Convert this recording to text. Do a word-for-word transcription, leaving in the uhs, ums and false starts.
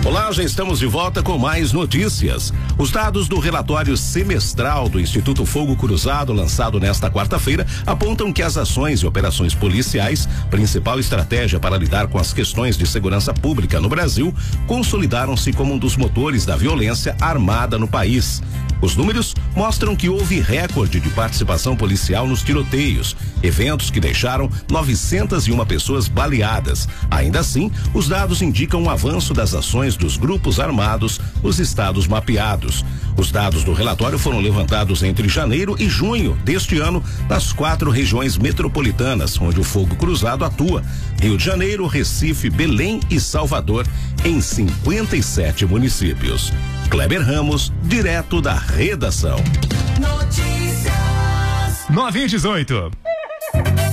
Olá, já estamos de volta com mais notícias. Os dados do relatório semestral do Instituto Fogo Cruzado, lançado nesta quarta-feira, apontam que as ações e operações policiais, principal estratégia para lidar com as questões de segurança pública no Brasil, consolidaram-se como um dos motores da violência armada no país. Os números mostram que houve recorde de participação policial nos tiroteios, eventos que deixaram novecentas e uma pessoas baleadas. Ainda assim, os dados indicam um avanço das ações dos grupos armados nos estados mapeados. Os dados do relatório foram levantados entre janeiro e junho deste ano nas quatro regiões metropolitanas onde o Fogo Cruzado atua: Rio de Janeiro, Recife, Belém e Salvador, em cinquenta e sete municípios. Kleber Ramos, direto da redação. Notícias nove e dezoito.